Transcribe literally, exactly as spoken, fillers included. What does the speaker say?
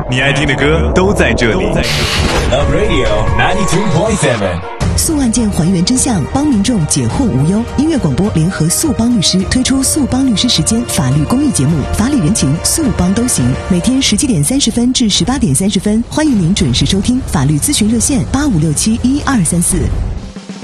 你爱听的歌都在这里。 Love Radio ninety-two point seven。 诉案件还原真相，帮民众解惑无忧。音乐广播联合速帮律师推出速帮律师时间法律公益节目，法理人情速帮都行。每天十七点三十分至十八点三十分，欢迎您准时收听。法律咨询热线八五六七一二三四。